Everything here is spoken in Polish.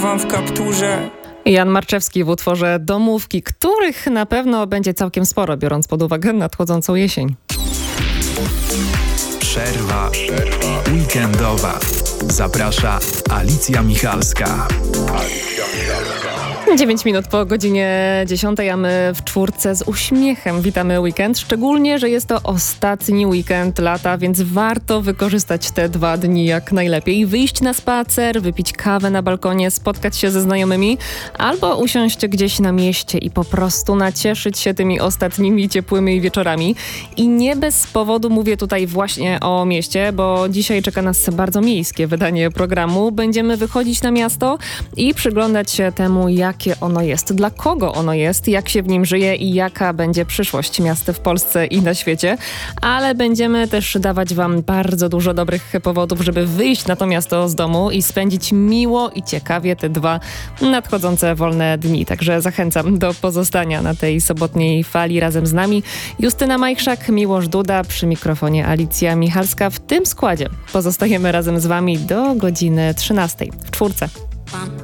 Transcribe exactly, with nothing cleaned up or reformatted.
wam w kapturze. Jan Marczewski w utworze Domówki, których na pewno będzie całkiem sporo, biorąc pod uwagę nadchodzącą jesień. Przerwa. Przerwa. Weekendowa. Zaprasza Alicja Michalska. Alicja Michalska. dziewięć minut po godzinie dziesiątej, a my w czwórce z uśmiechem witamy weekend. Szczególnie, że jest to ostatni weekend lata, więc warto wykorzystać te dwa dni jak najlepiej. Wyjść na spacer, wypić kawę na balkonie, spotkać się ze znajomymi albo usiąść gdzieś na mieście i po prostu nacieszyć się tymi ostatnimi ciepłymi wieczorami. I nie bez powodu mówię tutaj właśnie o mieście, bo dzisiaj czeka nas bardzo miejskie wydanie programu. Będziemy wychodzić na miasto i przyglądać się temu, jak jakie ono jest, dla kogo ono jest, jak się w nim żyje i jaka będzie przyszłość miasta w Polsce i na świecie. Ale będziemy też dawać wam bardzo dużo dobrych powodów, żeby wyjść na to miasto z domu i spędzić miło i ciekawie te dwa nadchodzące wolne dni. Także zachęcam do pozostania na tej sobotniej fali razem z nami. Justyna Majchrzak, Miłosz Duda, przy mikrofonie Alicja Michalska. W tym składzie pozostajemy razem z wami do godziny trzynastej w czwórce.